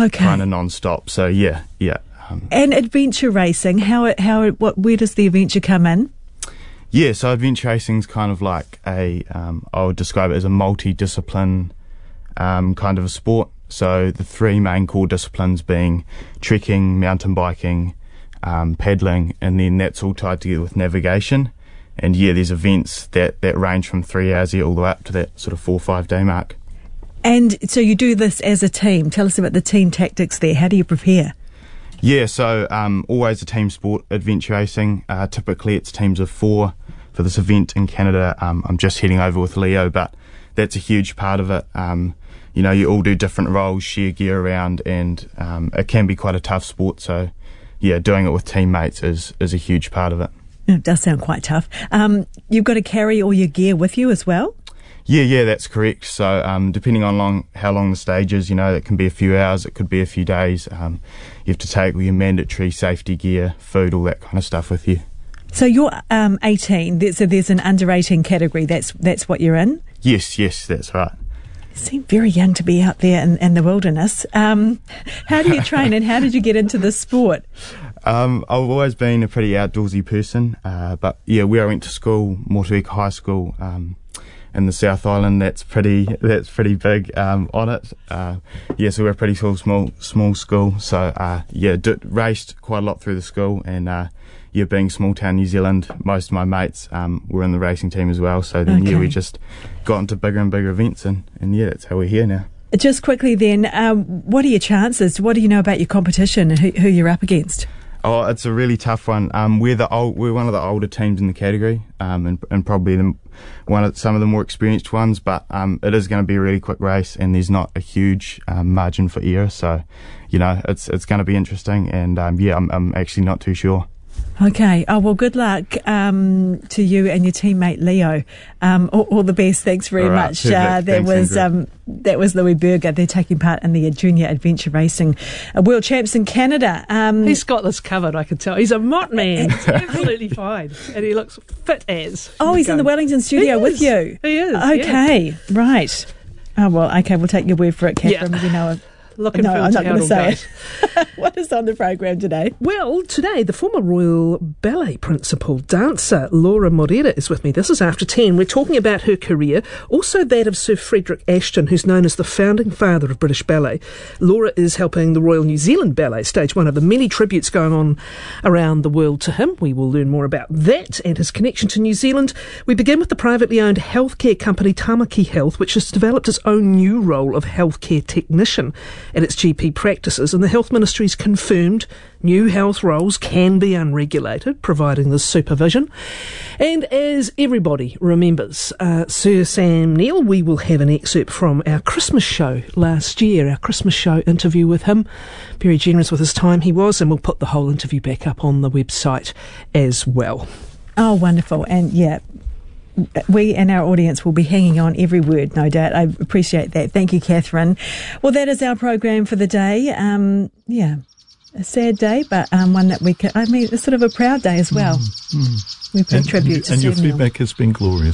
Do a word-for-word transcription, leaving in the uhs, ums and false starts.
Okay. kind of non-stop. So yeah, yeah. Um, And adventure racing, how it, how it, what, where does the adventure come in? yeah, so adventure racing's kind of like a, um, I would describe it as a multi-discipline um, kind of a sport. So the three main core disciplines being trekking, mountain biking, um, paddling, and then that's all tied together with navigation. And yeah, there's events that, that range from three hours all the way up to that sort of four or five day mark. And so you do this as a team. Tell us about the team tactics there. How do you prepare? Yeah, so um, always a team sport, adventure racing. Uh, typically it's teams of four for this event in Canada. Um, I'm just heading over with Leo, but that's a huge part of it. Um, you know, you all do different roles, share gear around, and um, it can be quite a tough sport. So yeah, doing it with teammates is, is a huge part of it. It does sound quite tough. Um, you've got to carry all your gear with you as well? Yeah, yeah, that's correct. So um, depending on long, how long the stage is, you know, it can be a few hours, it could be a few days. Um, you have to take all your mandatory safety gear, food, all that kind of stuff with you. So you're um, eighteen, so there's an under eighteen category, that's that's what you're in? Yes, yes, that's right. You seem very young to be out there in, in the wilderness. Um, how do you train and how did you get into this sport? Um, I've always been a pretty outdoorsy person, uh, but yeah, where I went to school, Motueka High School, um, in the South Island, that's pretty that's pretty big um, on it. Uh, yeah, so we're a pretty small small, small school. So uh, yeah, d- raced quite a lot through the school, and uh, yeah, being small town New Zealand, most of my mates um, were in the racing team as well. So then Okay. yeah, we just got into bigger and bigger events, and, and yeah, that's how we're here now. Just quickly then, um, what are your chances? What do you know about your competition and who, who you're up against? Oh, it's a really tough one. Um, we're the old, we're one of the older teams in the category, um, and, and probably the, one of some of the more experienced ones. But um, it is going to be a really quick race, and there's not a huge um, margin for error. So, you know, it's it's going to be interesting. And um, yeah, I'm I'm actually not too sure. Okay. Oh, well, good luck um, to you and your teammate Leo. Um, all, all the best. Thanks very All right, much. perfect. Uh, that Thanks, was Ingrid. um, that was Louis Berger. They're taking part in the Junior Adventure Racing uh, World Champs in Canada. Um, He's got this covered, I can tell. He's a mott man. He's absolutely fine. And he looks fit as. oh, he's in the Wellington studio He with is. you. He is. Okay. Right. Oh well. Okay. We'll take your word for it, Catherine. Yeah. You know. Looking No, forward I'm to not how going to it all say goes. it. What is on the program today? Well, today, the former Royal Ballet principal dancer Laura Morera is with me. This is After ten. We're talking about her career, also that of Sir Frederick Ashton, who's known as the founding father of British ballet. Laura is helping the Royal New Zealand Ballet stage one of the many tributes going on around the world to him. We will learn more about that and his connection to New Zealand. We begin with the privately owned healthcare company Tamaki Health, which has developed its own new role of healthcare technician at its G P practices, and the Health Ministry's confirmed new health roles can be unregulated, providing the supervision. And as everybody remembers, uh, Sir Sam Neill, we will have an excerpt from our Christmas show last year, our Christmas show interview with him. Very generous with his time he was, and we'll put the whole interview back up on the website as well. Oh, wonderful. And yeah, we and our audience will be hanging on every word, no doubt. I appreciate that. Thank you, Catherine. Well, that is our program for the day. Um, yeah, a sad day, but um, one that we can, I mean, it's sort of a proud day as well. Mm, mm. We pay And, tribute and, to and your Sam Neill. feedback has been glorious.